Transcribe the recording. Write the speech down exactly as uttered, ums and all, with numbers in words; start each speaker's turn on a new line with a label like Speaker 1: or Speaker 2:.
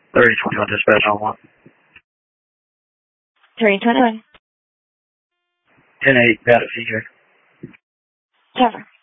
Speaker 1: thirty twenty-one dispatch on one.
Speaker 2: thirty twenty-one.
Speaker 1: ten eight, got it, C J.
Speaker 2: Cover.